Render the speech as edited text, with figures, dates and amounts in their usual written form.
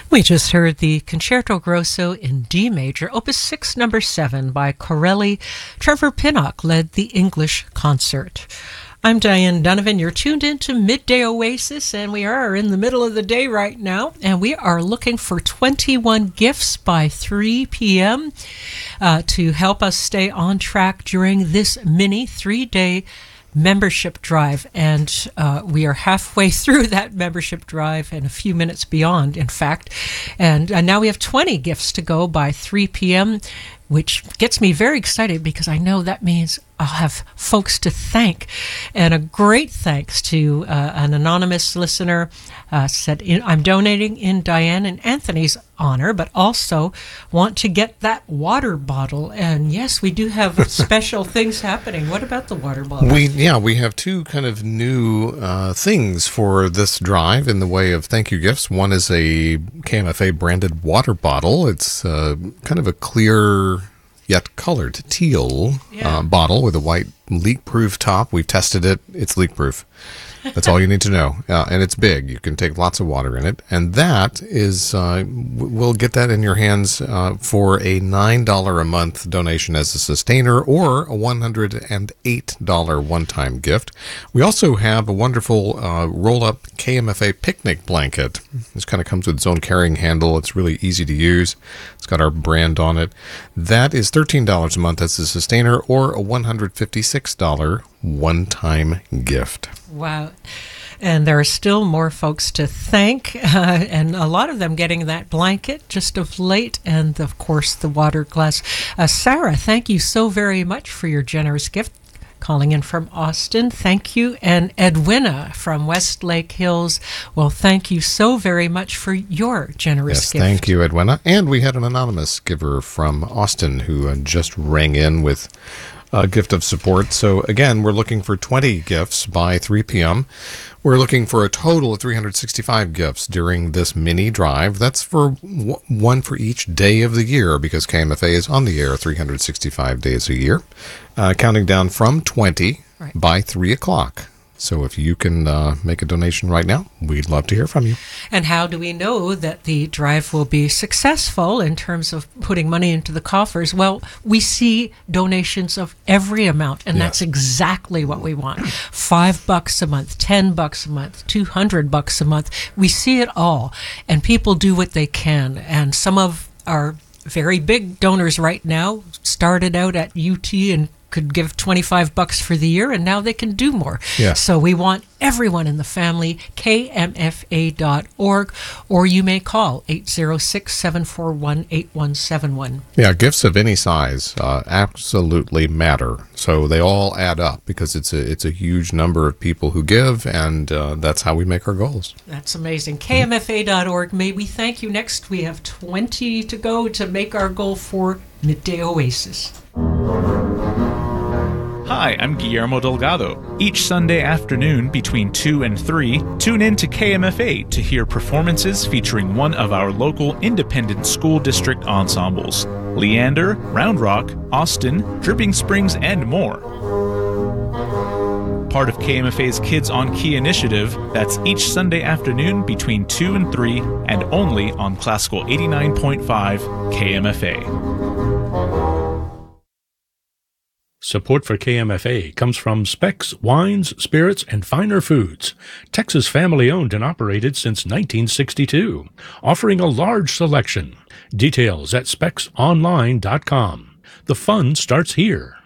We just heard the Concerto Grosso in D major, Opus 6, number 7 by Corelli. Trevor Pinnock led the English concert. I'm Diane Donovan. You're tuned into Midday Oasis, and we are in the middle of the day right now, and we are looking for 21 gifts by 3 p.m. To help us stay on track during this mini 3-day membership drive, and we are halfway through that membership drive and a few minutes beyond, in fact, and now we have 20 gifts to go by 3 p.m., which gets me very excited because I know that means I'll have folks to thank. And a great thanks to an anonymous listener said, I'm donating in Diane and Anthony's honor, but also want to get that water bottle. And yes, we do have special things happening. What about the water bottle? We have two kind of new things for this drive in the way of thank you gifts. One is a KMFA branded water bottle. It's kind of a clear yet colored teal bottle with a white leak-proof top. We've tested it. It's leak-proof. That's all you need to know. And it's big. You can take lots of water in it. And that is, we'll get that in your hands for a $9 a month donation as a sustainer or a $108 one-time gift. We also have a wonderful roll-up KMFA picnic blanket. This kind of comes with its own carrying handle. It's really easy to use. It's got our brand on it. That is $13 a month as a sustainer or a $156 one-time gift. Wow. And there are still more folks to thank, and a lot of them getting that blanket just of late, and of course the water glass. Sarah, thank you so very much for your generous gift. Calling in from Austin, thank you. And Edwina from Westlake Hills, well, thank you so very much for your generous gift. Thank you, Edwina. And we had an anonymous giver from Austin who just rang in with a gift of support. So again, we're looking for 20 gifts by 3 p.m. We're looking for a total of 365 gifts during this mini drive. That's for one for each day of the year because KMFA is on the air 365 days a year, counting down from 20 by 3 o'clock. So if you can make a donation right now, we'd love to hear from you. And how do we know that the drive will be successful in terms of putting money into the coffers? Well, we see donations of every amount, and that's exactly what we want. $5 a month, $10 a month, $200 a month. We see it all, and people do what they can. And some of our very big donors right now started out at UT and could give $25 for the year, and now they can do more. So we want everyone in the family, kmfa.org, or you may call 806-741-8171. Yeah, gifts of any size absolutely matter. So they all add up because it's a huge number of people who give, and that's how we make our goals. That's amazing. kmfa.org. May we thank you. Next, we have 20 to go to make our goal for Midday Oasis. Hi, I'm Guillermo Delgado. Each Sunday afternoon between 2 and 3, tune in to KMFA to hear performances featuring one of our local independent school district ensembles. Leander, Round Rock, Austin, Dripping Springs, and more. Part of KMFA's Kids on Key initiative, that's each Sunday afternoon between 2 and 3 and only on Classical 89.5 KMFA. Support for KMFA comes from Specs Wines, Spirits, and Finer Foods, Texas family-owned and operated since 1962, offering a large selection. Details at specsonline.com. The fun starts here.